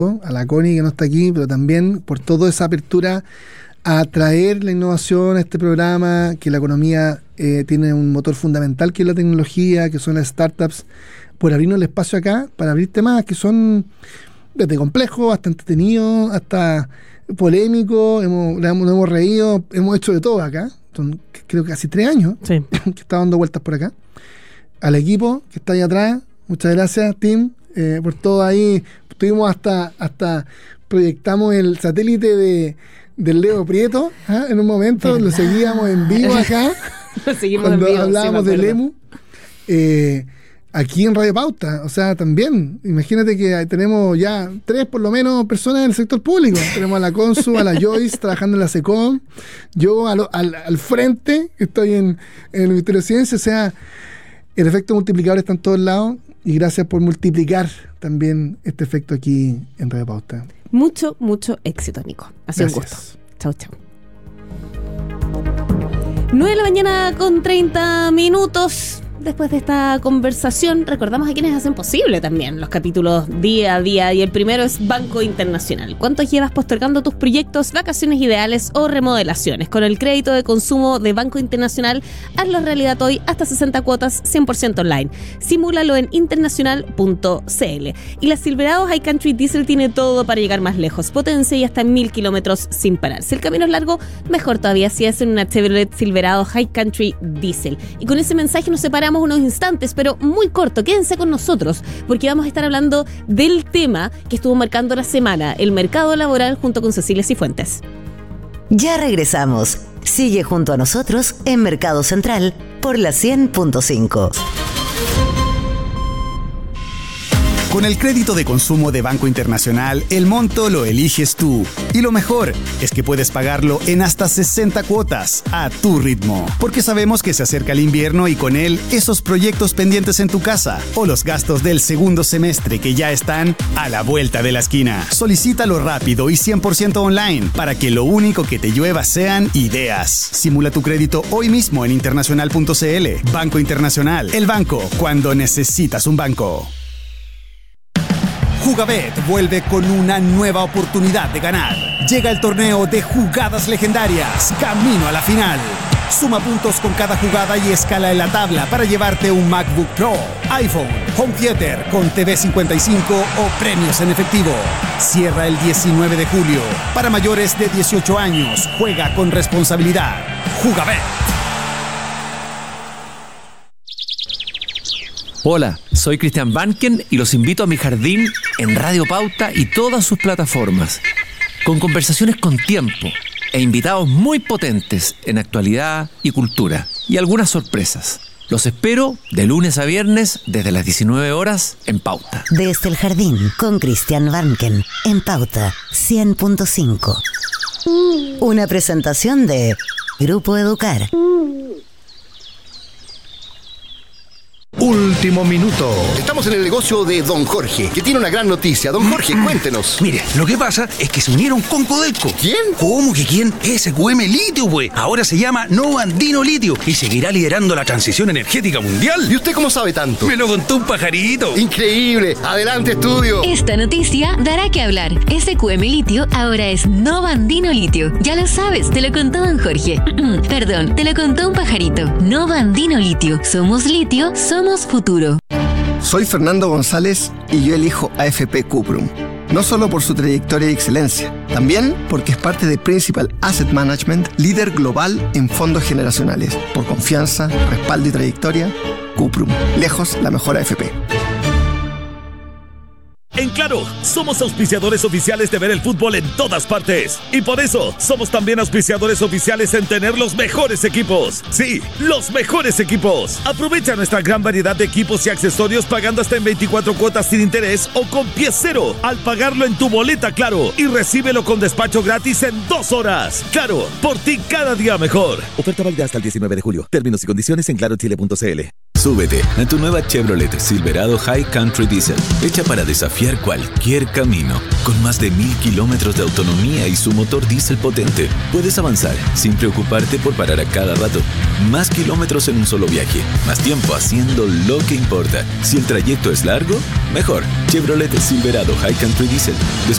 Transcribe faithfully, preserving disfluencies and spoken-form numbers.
a la Connie que no está aquí, pero también por toda esa apertura a traer la innovación a este programa, que la economía eh, tiene un motor fundamental que es la tecnología, que son las startups, por abrirnos el espacio acá, para abrir temas que son desde complejos hasta entretenidos, hasta polémicos, hemos, nos hemos, hemos reído, hemos hecho de todo acá, son creo que casi tres años sí. que está dando vueltas por acá. Al equipo que está ahí atrás, muchas gracias, Tim, eh, por todo ahí. Estuvimos hasta, hasta proyectamos el satélite de del Leo Prieto, ¿eh? En un momento lo seguíamos en vivo acá, lo seguimos cuando en vivo, hablábamos sí, del Emu, eh, aquí en Radio Pauta, o sea, también, imagínate que tenemos ya tres por lo menos personas en el sector público, tenemos a la Consu, a la Joyce trabajando en la SECOM, yo a lo, al, al frente, estoy en, en el Ministerio de Ciencia, o sea, el efecto multiplicador está en todos lados, y gracias por multiplicar también este efecto aquí en Radio Pauta. Mucho, mucho éxito, Nico. Ha sido un gusto. Chau, chau. nueve de la mañana con treinta minutos. Después de esta conversación, recordamos a quienes hacen posible también los capítulos día a día, y el primero es Banco Internacional. ¿Cuánto llevas postergando tus proyectos, vacaciones ideales o remodelaciones? Con el crédito de consumo de Banco Internacional, hazlo realidad hoy hasta sesenta cuotas cien por ciento online. Simúlalo en internacional punto c l. Y la Silverado High Country Diesel tiene todo para llegar más lejos, potencia y hasta mil kilómetros sin parar. Si el camino es largo, mejor todavía si es en una Chevrolet Silverado High Country Diesel. Y con ese mensaje nos separamos unos instantes, pero muy corto. Quédense con nosotros porque vamos a estar hablando del tema que estuvo marcando la semana, el mercado laboral, junto con Cecilia Cifuentes. Ya regresamos. Sigue junto a nosotros en Mercado Central por la cien punto cinco. Con el crédito de consumo de Banco Internacional, el monto lo eliges tú. Y lo mejor es que puedes pagarlo en hasta sesenta cuotas, a tu ritmo. Porque sabemos que se acerca el invierno y con él esos proyectos pendientes en tu casa o los gastos del segundo semestre que ya están a la vuelta de la esquina. Solicítalo rápido y cien por ciento online para que lo único que te llueva sean ideas. Simula tu crédito hoy mismo en internacional punto c l. Banco Internacional, el banco cuando necesitas un banco. Jugabet vuelve con una nueva oportunidad de ganar. Llega el torneo de jugadas legendarias, camino a la final. Suma puntos con cada jugada y escala en la tabla para llevarte un MacBook Pro, iPhone, Home Theater con T V cincuenta y cinco o premios en efectivo. Cierra el diecinueve de julio. Para mayores de dieciocho años, juega con responsabilidad. Jugabet. Hola, soy Cristian Banken y los invito a mi jardín en Radio Pauta y todas sus plataformas, con conversaciones con tiempo e invitados muy potentes en actualidad y cultura, y algunas sorpresas. Los espero de lunes a viernes desde las diecinueve horas en Pauta. Desde el jardín con Cristian Banken en Pauta cien punto cinco. Una presentación de Grupo Educar. Último minuto. Estamos en el negocio de Don Jorge, que tiene una gran noticia. Don Jorge, cuéntenos. Mire, lo que pasa es que se unieron con Codelco. ¿Quién? ¿Cómo que quién? S Q M Litio, güey. Ahora se llama Nova Andino Litio y seguirá liderando la transición energética mundial. ¿Y usted cómo sabe tanto? Me lo contó un pajarito. Increíble. Adelante, estudio. Esta noticia dará que hablar. S Q M Litio ahora es Nova Andino Litio. Ya lo sabes, te lo contó Don Jorge. Perdón, te lo contó un pajarito. Nova Andino Litio. Somos litio, somos futuro. Soy Fernando González y yo elijo A F P Cuprum. No solo por su trayectoria y excelencia, también porque es parte de Principal Asset Management, líder global en fondos generacionales. Por confianza, respaldo y trayectoria, Cuprum. Lejos la mejor A F P. En Claro, somos auspiciadores oficiales de ver el fútbol en todas partes. Y por eso, somos también auspiciadores oficiales en tener los mejores equipos. Sí, los mejores equipos. Aprovecha nuestra gran variedad de equipos y accesorios pagando hasta en veinticuatro cuotas sin interés o con pie cero al pagarlo en tu boleta Claro. Y recíbelo con despacho gratis en dos horas. Claro, por ti cada día mejor. Oferta válida hasta el diecinueve de julio. Términos y condiciones en claro chile punto c l. Súbete a tu nueva Chevrolet Silverado High Country Diesel, hecha para desafiar cualquier camino. Con más de mil kilómetros de autonomía y su motor diésel potente, puedes avanzar sin preocuparte por parar a cada rato. Más kilómetros en un solo viaje, más tiempo haciendo lo que importa. Si el trayecto es largo, mejor. Chevrolet Silverado High Country Diesel.